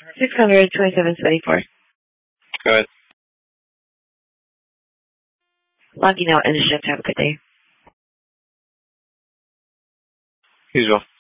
627.74. Go ahead. Logging out in the shift. Have a good day. Usual.